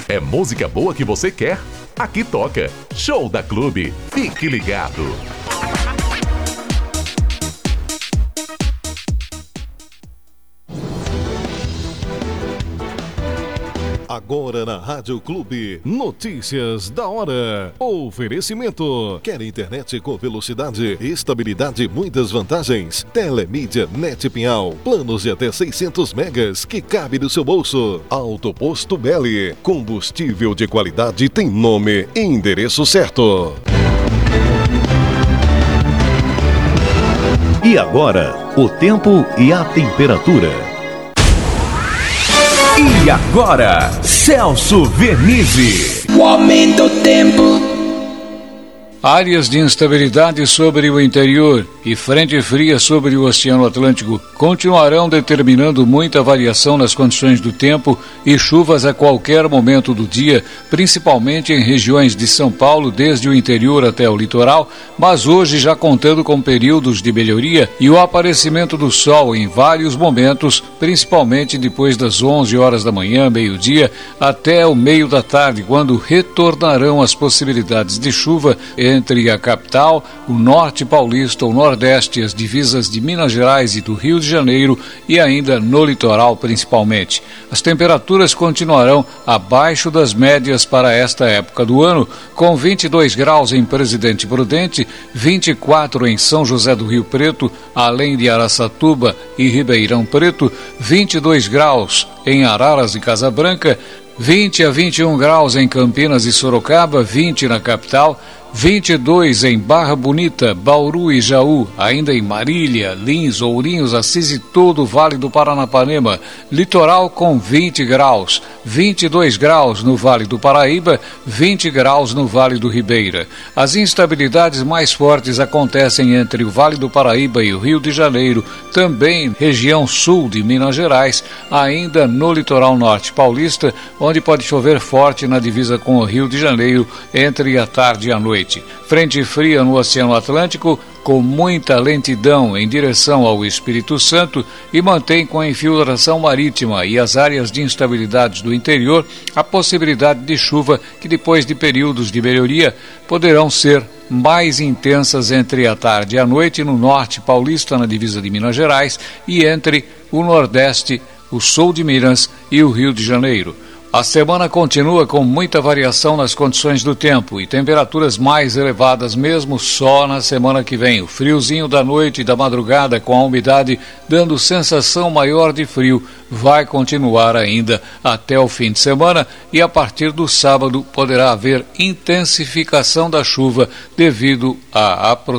É música boa que você quer? Aqui toca Show da Clube. Fique ligado. Agora na Rádio Clube, notícias da hora. Oferecimento. Quer internet com velocidade, estabilidade e muitas vantagens? Telemídia Net Pinhal. Planos de até 600 megas que cabe no seu bolso. Autoposto Belli. Combustível de qualidade tem nome e endereço certo. E agora, o tempo e a temperatura. E agora, Celso Vernizzi. O aumento do tempo. Áreas de instabilidade sobre o interior e frente fria sobre o Oceano Atlântico continuarão determinando muita variação nas condições do tempo e chuvas a qualquer momento do dia, principalmente em regiões de São Paulo, desde o interior até o litoral, mas hoje já contando com períodos de melhoria e o aparecimento do sol em vários momentos, principalmente depois das 11 horas da manhã, meio-dia, até o meio da tarde, quando retornarão as possibilidades de chuva entre a capital, o norte paulista, o nordeste, as divisas de Minas Gerais e do Rio de Janeiro e ainda no litoral principalmente. As temperaturas continuarão abaixo das médias para esta época do ano, com 22 graus em Presidente Prudente, 24 em São José do Rio Preto, além de Araçatuba e Ribeirão Preto, 22 graus em Araras e Casa Branca, 20 a 21 graus em Campinas e Sorocaba, 20 na capital, 22 em Barra Bonita, Bauru e Jaú, ainda em Marília, Lins, Ourinhos, Assis e todo o Vale do Paranapanema, litoral com 20 graus, 22 graus no Vale do Paraíba, 20 graus no Vale do Ribeira. As instabilidades mais fortes acontecem entre o Vale do Paraíba e o Rio de Janeiro, também região sul de Minas Gerais, ainda no litoral norte paulista, onde pode chover forte na divisa com o Rio de Janeiro entre a tarde e a noite. Frente fria no Oceano Atlântico, com muita lentidão em direção ao Espírito Santo e mantém com a infiltração marítima e as áreas de instabilidades do interior a possibilidade de chuva que depois de períodos de melhoria poderão ser mais intensas entre a tarde e a noite no norte paulista, na divisa de Minas Gerais, e entre o nordeste, o sul de Minas e o Rio de Janeiro. A semana continua com muita variação nas condições do tempo e temperaturas mais elevadas mesmo só na semana que vem. O friozinho da noite e da madrugada com a umidade dando sensação maior de frio vai continuar ainda até o fim de semana e a partir do sábado poderá haver intensificação da chuva devido à aproximação